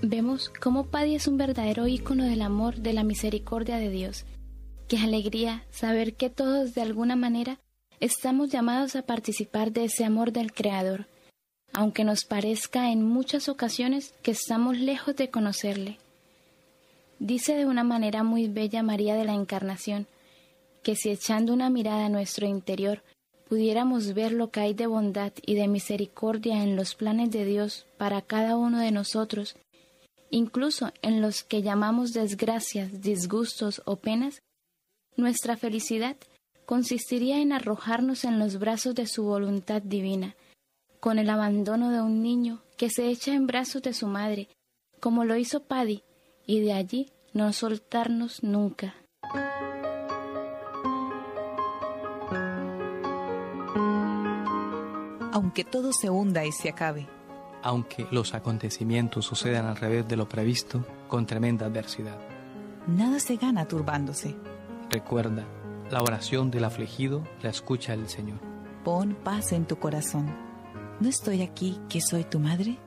Vemos cómo Paddy es un verdadero ícono del amor, de la misericordia de Dios. Qué alegría saber que todos de alguna manera estamos llamados a participar de ese amor del Creador, aunque nos parezca en muchas ocasiones que estamos lejos de conocerle. Dice de una manera muy bella María de la Encarnación, que si echando una mirada a nuestro interior pudiéramos ver lo que hay de bondad y de misericordia en los planes de Dios para cada uno de nosotros, incluso en los que llamamos desgracias, disgustos o penas, nuestra felicidad consistiría en arrojarnos en los brazos de su voluntad divina, con el abandono de un niño que se echa en brazos de su madre, como lo hizo Paddy, y de allí no soltarnos nunca. Aunque todo se hunda y se acabe, aunque los acontecimientos sucedan al revés de lo previsto, con tremenda adversidad, nada se gana turbándose. recuerda, la oración del afligido la escucha el Señor. Pon paz en tu corazón. ¿No estoy aquí que soy tu madre?